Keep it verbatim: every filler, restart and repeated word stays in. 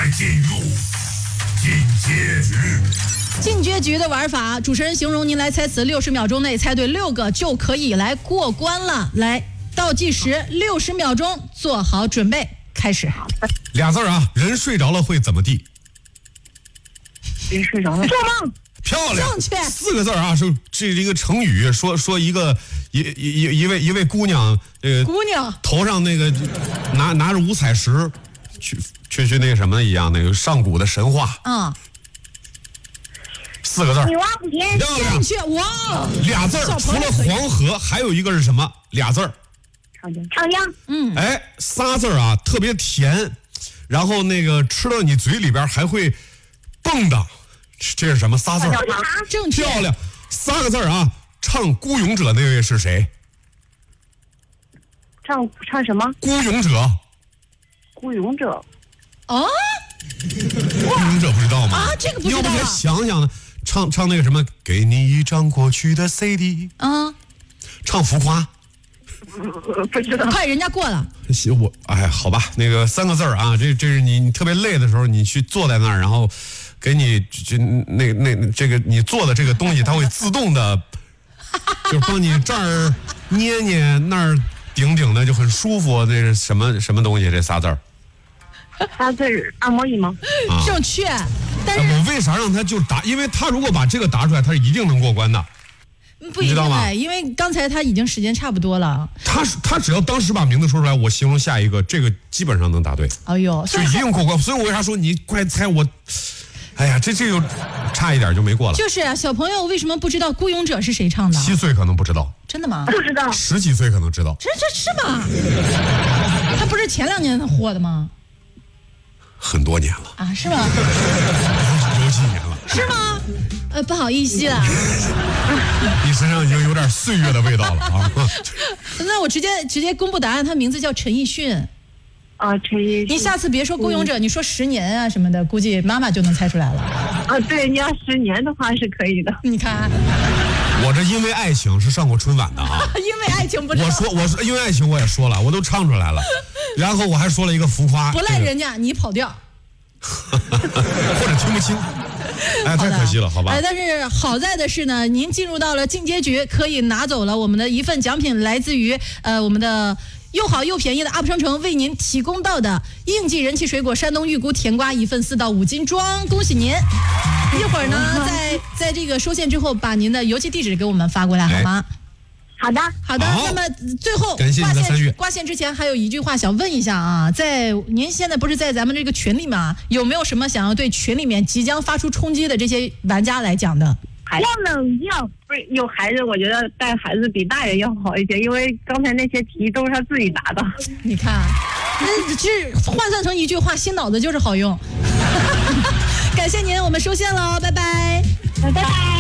进入进阶局。 进阶局的玩法，主持人形容您来猜词，六十秒钟内猜对六个就可以来过关了。来，倒计时六十秒钟，做好准备，开始。 俩字啊，人睡着了会怎么地？ 人睡着了，做梦。 漂亮， 正确。 四个字啊，是这是一个成语，说说一个一一一位一位姑娘，呃， 姑娘头上那个拿拿着五彩石，去去去那个什么一样，那个上古的神话。 啊、嗯， 四个字。 女娲补天。 漂亮， 正确。哇， 俩字，除了黄河，还有一个是什么？俩字。 长江。长江。 嗯。 哎，仨字啊，特别甜，然后那个吃到你嘴里边还会蹦跶。这是什么？仨字儿， 正确。 漂亮，三个字儿啊！唱《孤勇者》那位是谁？ 唱唱什么？ 孤勇者。 孤勇者。 哦， 孤勇者不知道吗？ 啊，这个不知道、啊。 要不你想想呢？唱唱那个什么？给你一张过去的 C D。 啊。 唱浮夸。 不知道。 快，人家过了。 我哎，好吧，那个三个字儿啊，这这是你你特别累的时候，你去坐在那儿，然后。给你这那那这个你做的这个东西，它会自动的，就帮你这儿捏捏那儿顶顶的，就很舒服。那是什么什么东西？这仨字儿？ 仨字儿，按摩椅吗？ 啊、正确。但是我为啥让他就答？因为他如果把这个答出来，他是一定能过关的。 不一定哎，因为刚才他已经时间差不多了。 他他只要当时把名字说出来，我形容下一个，这个基本上能答对。 哎呦， 就一定过关。所以我为啥说你快猜我？哎呀，这这就差一点就没过了。 就是啊，小朋友为什么不知道《孤勇者》是谁唱的？ 七岁可能不知道。 真的吗？ 不知道。 十几岁可能知道。 这这是吗？他不是前两年火的吗？ 很多年了啊？是吗？ 有几年了？ 是吗？呃，不好意思了。 你身上已经有点岁月的味道了啊！ 那我直接直接公布答案，他名字叫陈奕迅。 啊，陈奕迅。 你下次别说孤勇者，嗯、你说十年啊什么的，估计妈妈就能猜出来了。 啊，对，你要十年的话是可以的。 你看， 我这因为爱情是上过春晚的啊。 因为爱情不知道。 我说我说因为爱情我也说了，我都唱出来了，然后我还说了一个浮夸。 不赖人家，你跑调。 或者听不清。哎，太可惜了，好吧。 哎，但是好在的是呢，您进入到了进阶局，可以拿走了我们的一份奖品，来自于呃我们的。又好又便宜的 U P 商城为您提供到的应季人气水果山东玉菇甜瓜一份四到五斤装，恭喜您！一会儿呢，在在这个收线之后，把您的邮寄地址给我们发过来，好吗？ 好的， 好的。那么最后感谢您的参与。 挂线之前还有一句话想问一下啊，在您现在不是在咱们这个群里面啊，有没有什么想要对群里面即将发出冲击的这些玩家来讲的？ 要冷静，不是有孩子，我觉得带孩子比大人要好一些，因为刚才那些题都是他自己答的。 你看，那这换算成一句话，新脑子就是好用。感谢您，我们收线了，拜拜， 拜拜。